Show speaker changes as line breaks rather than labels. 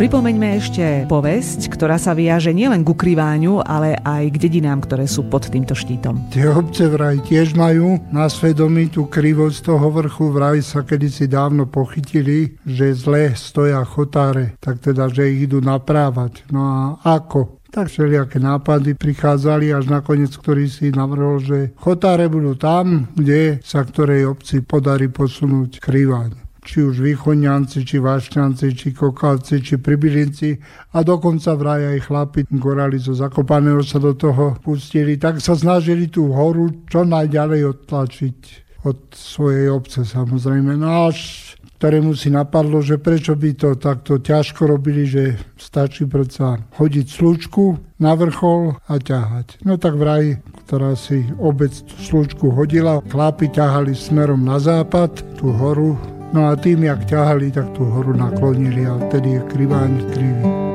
Pripomeňme ešte povesť, ktorá sa viaže nielen k ukrývaniu, ale aj k dedinám, ktoré sú pod týmto štítom.
Tie obce vraj tiež majú na svedomí tú krivosť toho vrchu. Vraj sa kedysi dávno pochytili, že zle stoja chotáre, tak teda, že ich idú naprávať. No a ako? Tak všelijaké nápady prichádzali, až nakoniec, ktorý si navrhol, že chotáre budú tam, kde sa ktorej obci podarí posunúť krývanie. Či už Východňanci, či Vašťanci, či Kokavci, či Pribilinci a dokonca vraj aj chlapi Gorali zo Zakopaného sa do toho pustili, tak sa snažili tú horu čo najďalej odtlačiť od svojej obce samozrejme. No až ktorému si napadlo, že prečo by to takto ťažko robili, že stačí predsa hodiť slučku na vrchol a ťahať. No tak vraj, ktorá si obec tú slučku hodila, chlapi ťahali smerom na západ tú horu. No a tým, jak ťahali, tak tú horu naklonili a vtedy je krivání krivý.